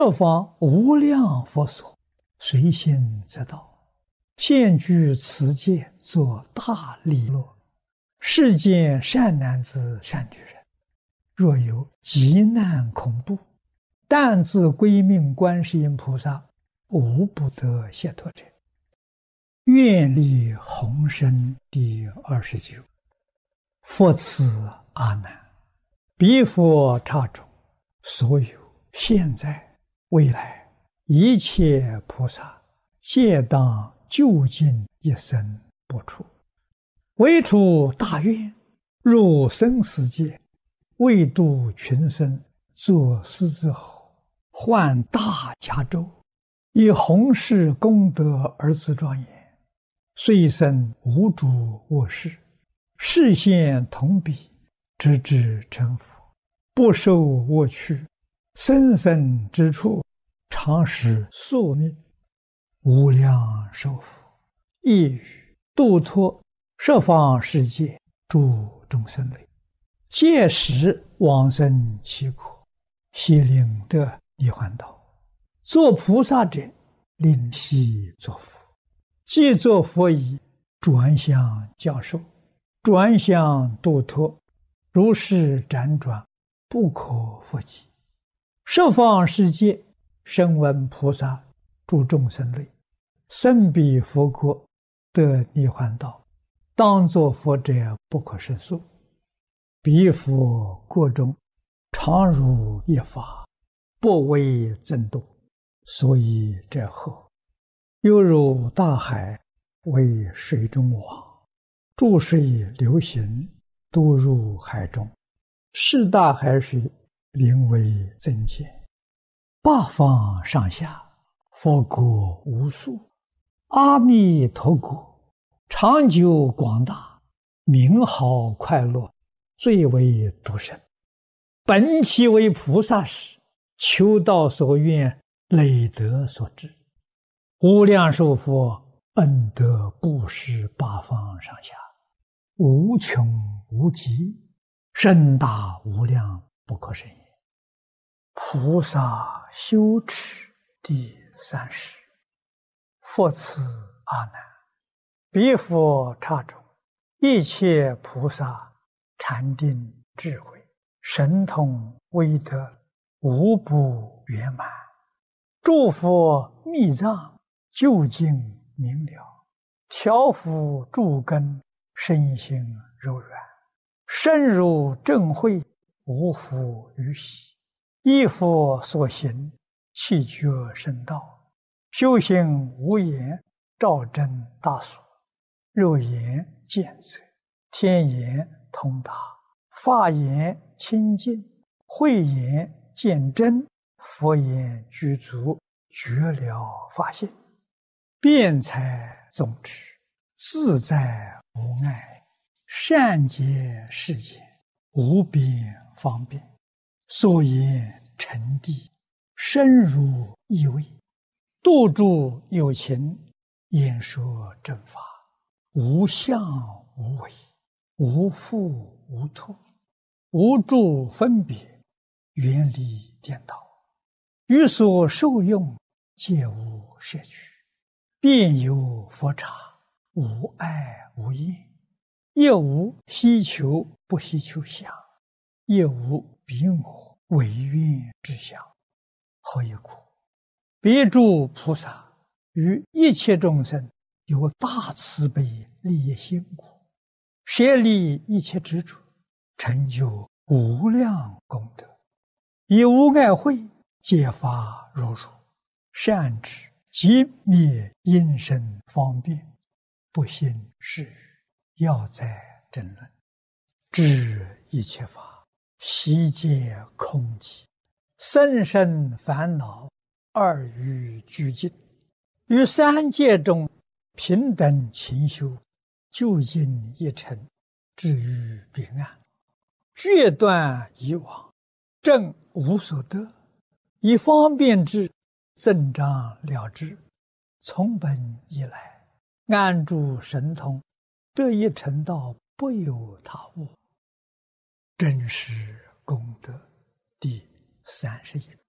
十方无量佛所，随心则到。现具此界，作大利乐。世间善男子、善女人，若有急难恐怖，但自归命观世音菩萨，无不得解脱者。愿力宏深第29。复次阿难，彼佛刹中，所有现在未来一切菩萨，皆当究竟一生不出，唯出大愿，入生死界，为度群生，作狮子吼，唤大迦州，以弘誓功德而自庄严。遂生无主卧室，视现同彼，直至成佛，不受我去，生生之处，常使宿命，无量寿福，亦语度脱十方世界诸众生类，届时往生其苦，悉令得涅槃道。作菩萨者，令悉作佛。既作佛已，转向教授，转向度脱，如是辗转，不可复计。十方世界，声闻菩萨诸众生类，生彼佛国，得涅槃道，当作佛者不可胜数。彼佛国中，常如一法，不为增度，所以者后。犹如大海，为水中网，注水流行，都入海中，是大海水，名为增减。八方上下，佛国无数，阿弥陀国，长久广大，名号快乐，最为独生。本其为菩萨时，求道所愿，累德所致。无量寿佛恩德布施八方上下，无穷无极，深大无量，不可胜也。菩萨修持第30。复次阿难，彼佛刹中，一切菩萨禅定智慧，神通威德，无不圆满。诸佛密藏，究竟明了，调伏诸根，身心柔软，深入正慧，无复于喜。依佛所行，气觉深道，修行无言，照真大所。肉眼见则，天眼通达，法眼清净，慧眼见真，佛眼具足，觉了法性。辩才总持，自在无碍，善解世间，无边方便。所言沉谛，深如意味，度诸有情，演说正法，无相无为，无复无脱，无诸分别，远离颠倒，于所受用，皆无摄取。便有佛刹，无碍无厌，亦无希求不希求相，亦无彼我唯愿之相。何以故？彼诸菩萨于一切众生有大慈悲利益心故，舍利一切执着，成就无量功德，以无碍慧解发如如，善知即灭因身方便，不信是语，要在争论，知一切法悉皆空寂，生生烦恼，二欲俱尽，于三界中平等勤修，究竟一尘，至于彼岸，决断以往，正无所得，以方便之，增长了之，从本以来，安住神通，得以成道，不有他物。真实功德第31。